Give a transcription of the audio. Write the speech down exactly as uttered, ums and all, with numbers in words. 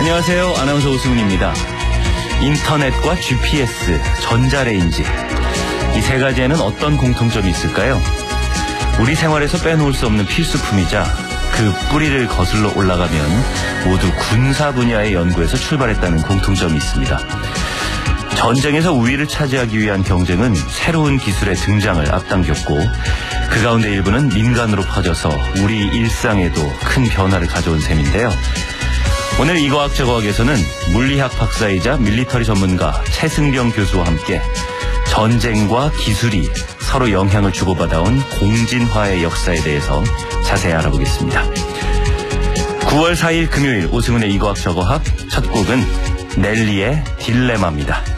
안녕하세요. 아나운서 오승훈입니다. 인터넷과 지피에스, 전자레인지, 이 세 가지에는 어떤 공통점이 있을까요? 우리 생활에서 빼놓을 수 없는 필수품이자 그 뿌리를 거슬러 올라가면 모두 군사 분야의 연구에서 출발했다는 공통점이 있습니다. 전쟁에서 우위를 차지하기 위한 경쟁은 새로운 기술의 등장을 앞당겼고, 그 가운데 일부는 민간으로 퍼져서 우리 일상에도 큰 변화를 가져온 셈인데요. 오늘 이과학저과학에서는 물리학 박사이자 밀리터리 전문가 최승병 교수와 함께 전쟁과 기술이 서로 영향을 주고받아온 공진화의 역사에 대해서 자세히 알아보겠습니다. 구월 사일 금요일 오승훈의 이과학저과학, 첫 곡은 넬리의 딜레마입니다.